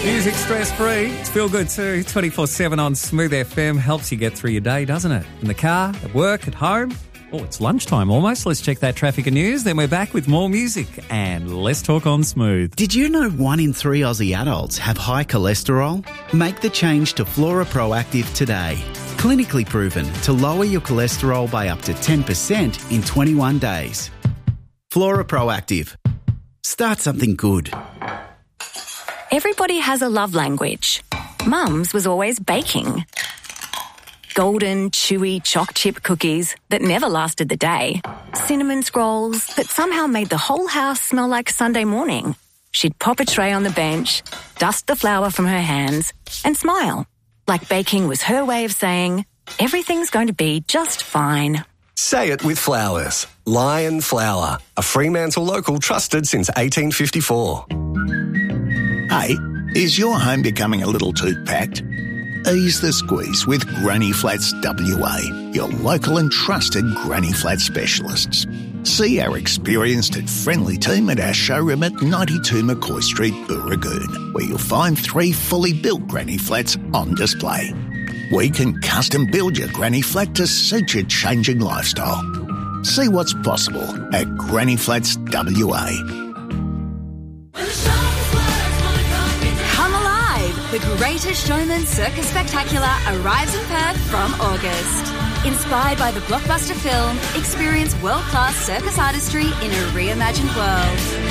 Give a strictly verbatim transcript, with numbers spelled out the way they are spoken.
Music stress-free. It's feel good too. twenty-four seven on Smooth F M helps you get through your day, doesn't it? In the car, at work, at home. Oh, it's lunchtime almost. Let's check that traffic and news. Then we're back with more music and let's talk on Smooth. Did you know one in three Aussie adults have high cholesterol? Make the change to Flora Proactive today. Clinically proven to lower your cholesterol by up to ten percent in twenty-one days. Flora Proactive. Start something good. Everybody has a love language. Mum's was always baking. Golden, chewy choc chip cookies that never lasted the day. Cinnamon scrolls that somehow made the whole house smell like Sunday morning. She'd pop a tray on the bench, dust the flour from her hands, and smile. Like baking was her way of saying, everything's going to be just fine. Say it with flowers. Lion Flour, a Fremantle local trusted since eighteen fifty-four. Hey, is your home becoming a little too packed? Ease the squeeze with Granny Flats W A, your local and trusted Granny Flat specialists. See our experienced and friendly team at our showroom at ninety-two McCoy Street, Booragoon, where you'll find three fully built Granny Flats on display. We can custom build your Granny Flat to suit your changing lifestyle. See what's possible at Granny Flats W A. The Greatest Showman Circus Spectacular arrives in Perth from August. Inspired by the blockbuster film, experience world-class circus artistry in a reimagined world.